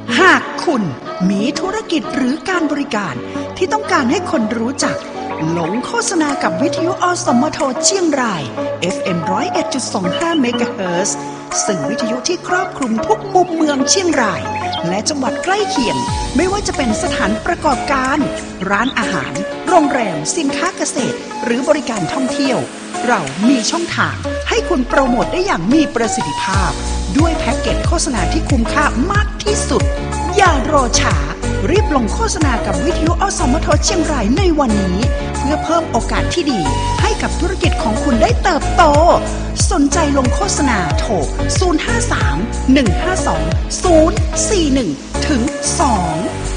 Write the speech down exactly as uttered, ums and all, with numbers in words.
หากคุณมีธุรกิจหรือการบริการที่ต้องการให้คนรู้จักลงโฆษณากับวิทยุอสมทเชียงราย เอฟ เอ็ม หนึ่งศูนย์เอ็ดจุดสองห้า เมกะเฮิรตซ์ซึ่งวิทยุที่ครอบคลุมทุกมุมเมืองเชียงรายและจังหวัดใกล้เคียงไม่ว่าจะเป็นสถานประกอบการร้านอาหารโรงแรมสินค้าเกษตรหรือบริการท่องเที่ยวเรามีช่องทางให้คุณโปรโมทได้อย่างมีประสิทธิภาพด้วยแพ็กเกจโฆษณาที่คุ้มค่ามากที่สุดอย่ารอช้ารีบลงโฆษณากับวิทยุอสมทเชียงรายในวันนี้เพื่อเพิ่มโอกาสที่ดีให้กับธุรกิจของคุณได้เติบโตสนใจลงโฆษณาโทรศูนย์ ห้า สาม หนึ่ง ห้า สอง ศูนย์ สี่ หนึ่ง ถึง สอง